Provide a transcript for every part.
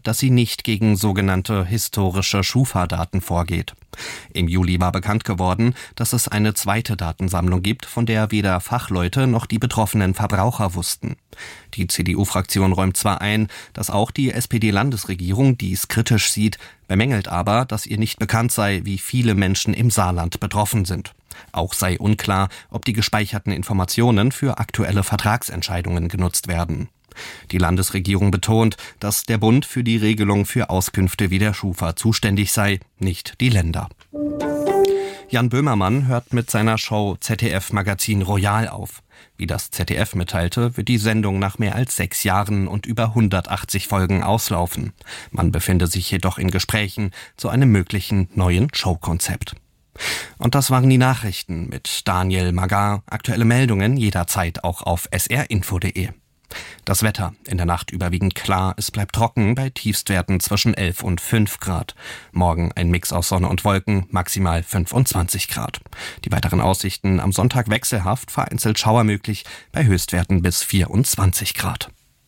dass sie nicht gegen sogenannte historische Schufa-Daten vorgeht. Im Juli war bekannt geworden, dass es eine zweite Datensammlung gibt, von der weder Fachleute noch die betroffenen Verbraucher wussten. Die CDU-Fraktion räumt zwar ein, dass auch die SPD-Landesregierung dies kritisch sieht, bemängelt aber, dass ihr nicht bekannt sei, wie viele Menschen im Saarland betroffen sind. Auch sei unklar, ob die gespeicherten Informationen für aktuelle Vertragsentscheidungen genutzt werden. Die Landesregierung betont, dass der Bund für die Regelung für Auskünfte wie der Schufa zuständig sei, nicht die Länder. Jan Böhmermann hört mit seiner Show ZDF Magazin Royal auf. Wie das ZDF mitteilte, wird die Sendung nach mehr als 6 Jahren und über 180 Folgen auslaufen. Man befinde sich jedoch in Gesprächen zu einem möglichen neuen Showkonzept. Und das waren die Nachrichten mit Daniel Magar. Aktuelle Meldungen jederzeit auch auf srinfo.de. Das Wetter: in der Nacht überwiegend klar, es bleibt trocken bei Tiefstwerten zwischen 11 und 5 Grad. Morgen ein Mix aus Sonne und Wolken, maximal 25 Grad. Die weiteren Aussichten: am Sonntag wechselhaft, vereinzelt Schauer möglich, bei Höchstwerten bis 24 Grad.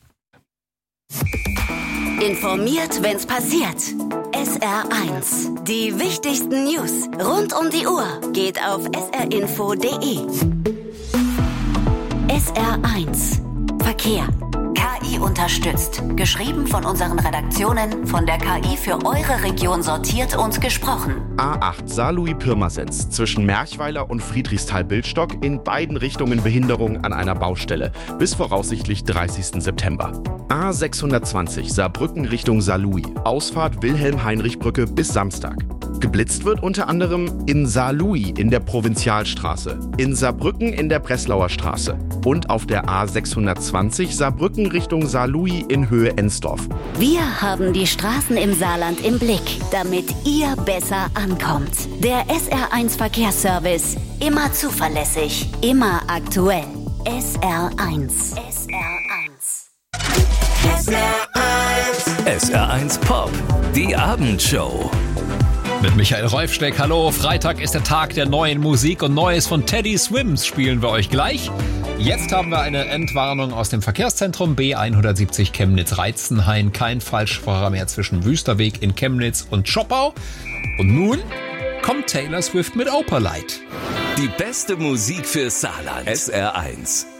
Informiert, wenn's passiert. SR1. Die wichtigsten News rund um die Uhr geht auf srinfo.de. SR1. Verkehr. KI unterstützt. Geschrieben von unseren Redaktionen, von der KI für eure Region sortiert und gesprochen. A8 Saarlouis-Pirmasens zwischen Merchweiler und Friedrichsthal-Bildstock, in beiden Richtungen Behinderung an einer Baustelle bis voraussichtlich 30. September. A620 Saarbrücken Richtung Saarlouis, Ausfahrt Wilhelm-Heinrich-Brücke bis Samstag. Geblitzt wird unter anderem in Saarlouis in der Provinzialstraße, in Saarbrücken in der Breslauer Straße und auf der A620 Saarbrücken Richtung Saarlouis in Höhe Ensdorf. Wir haben die Straßen im Saarland im Blick, damit ihr besser ankommt. Der SR1 Verkehrsservice. Immer zuverlässig, immer aktuell. SR1. SR1. SR1. SR1 Pop. Die Abendshow. Mit Michael Reufsteck, hallo. Freitag ist der Tag der neuen Musik und Neues von Teddy Swims spielen wir euch gleich. Jetzt haben wir eine Entwarnung aus dem Verkehrszentrum B170 Chemnitz-Reitzenhain. Kein Falschfahrer mehr zwischen Wüsterweg in Chemnitz und Schoppau. Und nun kommt Taylor Swift mit Opalite. Die beste Musik für Saarland. SR1.